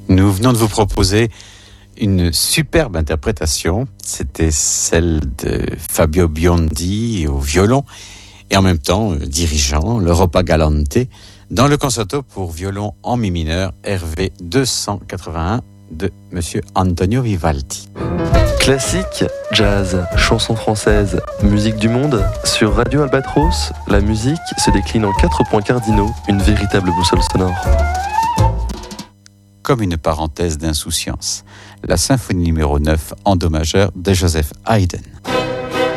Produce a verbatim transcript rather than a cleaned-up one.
Nous venons de vous proposer une superbe interprétation. C'était celle de Fabio Biondi au violon et en même temps euh, dirigeant l'Europa Galante dans le concerto pour violon en mi mineur R V deux cent quatre-vingt-un de Monsieur Antonio Vivaldi. Classique, jazz, chansons françaises, musique du monde. Sur Radio Albatros, la musique se décline en quatre points cardinaux, une véritable boussole sonore. Comme une parenthèse d'insouciance, la symphonie numéro neuf en do majeur de Joseph Haydn.